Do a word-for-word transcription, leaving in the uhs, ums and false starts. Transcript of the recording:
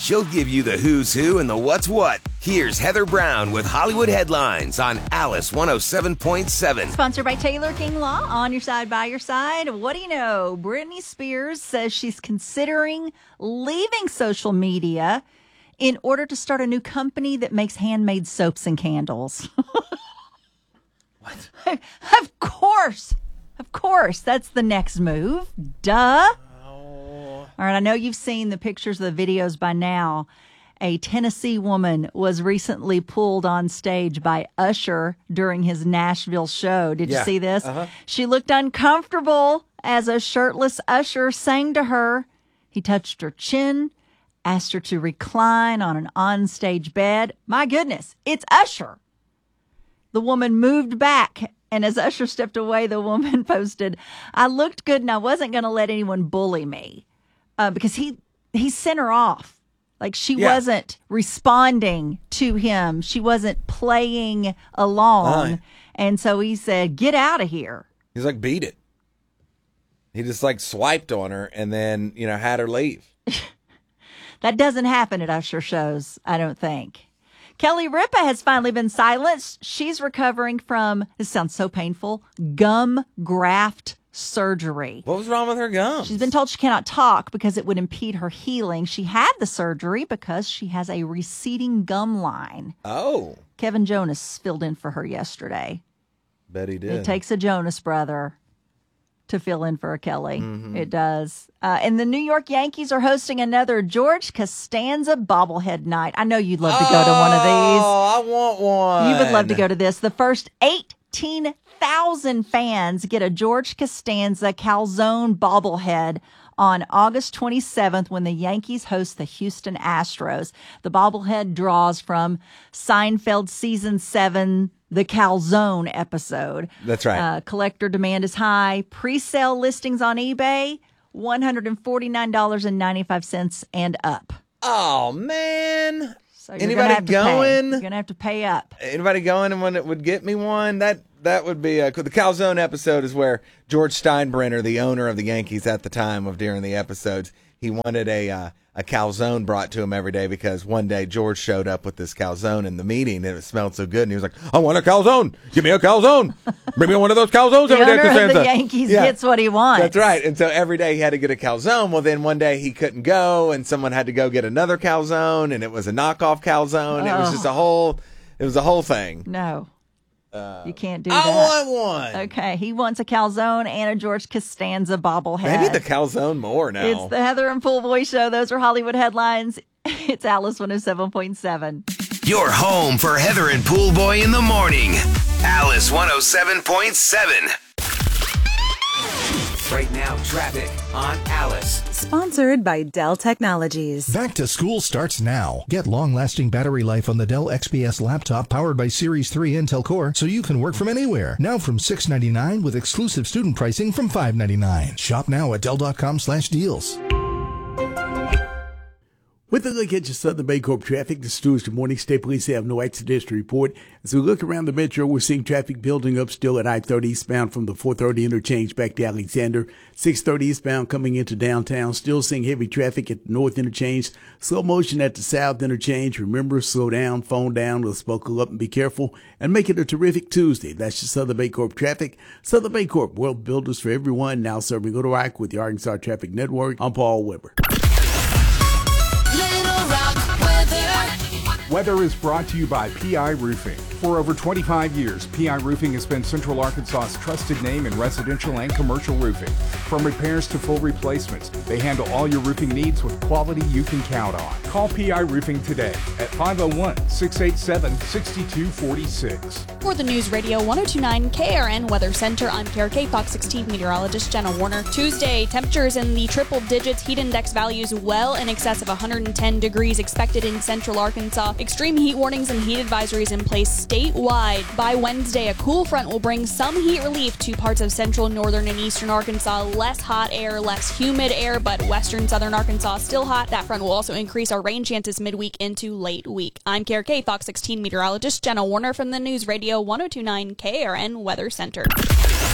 She'll give you the who's who and the what's what. Here's Heather Brown with Hollywood Headlines on Alice one oh seven point seven. Sponsored by Taylor King Law. On your side, by your side. What do you know? Britney Spears says she's considering leaving social media in order to start a new company that makes handmade soaps and candles. What? Of course. Of course. That's the next move. Duh. Oh. All right. I know you've seen the pictures, the videos by now. A Tennessee woman was recently pulled on stage by Usher during his Nashville show. Did Yeah. you see this? Uh-huh. She looked uncomfortable as a shirtless Usher sang to her. He touched her chin, asked her to recline on an onstage bed. My goodness, it's Usher. The woman moved back, and as Usher stepped away, the woman posted, "I looked good and I wasn't going to let anyone bully me," uh, because he, he sent her off. Like she Yeah. wasn't responding to him. She wasn't playing along. Uh. And so he said, "Get out of here." He's like, beat it. He just like swiped on her and then, you know, had her leave. That doesn't happen at Usher shows, I don't think. Kelly Ripa has finally been silenced. She's recovering from, this sounds so painful, gum graft surgery. What was wrong with her gums? She's been told she cannot talk because it would impede her healing. She had the surgery because she has a receding gum line. Oh. Kevin Jonas filled in for her yesterday. Bet he did. It takes a Jonas brother to fill in for a Kelly. Mm-hmm. It does. Uh, and the New York Yankees are hosting another George Costanza bobblehead night. I know you'd love to go to one of these. Oh, I want one. You would love to go to this. The first eighteen thousand fans get a George Costanza calzone bobblehead on August twenty-seventh when the Yankees host the Houston Astros. The bobblehead draws from Seinfeld season seven, the calzone episode. That's right. Uh, collector demand is high. Pre-sale listings on eBay, one hundred forty-nine dollars and ninety-five cents and up. Oh, man. So you're Anybody gonna have to going? Pay. You're going to have to pay up. Anybody going and one that would get me one? That that would be a, the calzone episode is where George Steinbrenner, the owner of the Yankees at the time of during the episodes, he wanted a uh, a calzone brought to him every day because one day George showed up with this calzone in the meeting and it smelled so good and he was like, "I want a calzone. Give me a calzone. Bring me one of those calzones The every day." owner of Costanza." the Yankees Yeah. gets what he wants. That's right. And so every day he had to get a calzone. Well, then one day he couldn't go and someone had to go get another calzone and it was a knockoff calzone. It was Oh. just a whole, it was a whole thing. No. Uh, You can't do I that. want one. Okay, he wants a calzone and a George Costanza bobblehead. Maybe the calzone more now. It's the Heather and Pool Boy Show. Those are Hollywood headlines. It's Alice one oh seven point seven. Your home for Heather and Pool Boy in the morning. Alice one oh seven point seven. Right now, traffic on Alice. Sponsored by Dell Technologies. Back to school starts now. Get long-lasting battery life on the Dell X P S laptop powered by Series three Intel Core so you can work from anywhere. Now from six ninety-nine with exclusive student pricing from five ninety-nine. Shop now at Dell.com slash deals. With a look at your Southern Baycorp traffic, this is Tuesday morning. State Police have no accidents to report. As we look around the metro, we're seeing traffic building up still at I thirty eastbound from the four thirty interchange back to Alexander. six thirty eastbound coming into downtown. Still seeing heavy traffic at the north interchange. Slow motion at the south interchange. Remember, slow down, phone down. Let's buckle up and be careful and make it a terrific Tuesday. That's your Southern Baycorp traffic. Southern Baycorp, world builders for everyone. Now serving Little Rock with the Arkansas Traffic Network. I'm Paul Weber. Weather is brought to you by P I Roofing. For over twenty-five years, P I Roofing has been Central Arkansas's trusted name in residential and commercial roofing. From repairs to full replacements, they handle all your roofing needs with quality you can count on. Call P I Roofing today at five oh one, six eight seven, six two four six. For the News Radio one oh two point nine K R N Weather Center, I'm K R K Fox sixteen meteorologist Jenna Warner. Tuesday, temperatures in the triple digits, heat index values well in excess of one hundred ten degrees expected in central Arkansas. Extreme heat warnings and heat advisories in place statewide. By Wednesday, a cool front will bring some heat relief to parts of central, northern, and eastern Arkansas. Less hot air, less humid air, but western, southern Arkansas still hot. That front will also increase our rain chances midweek into late week. I'm K R K Fox sixteen meteorologist Jenna Warner from the News Radio one oh two point nine K R N Weather Center.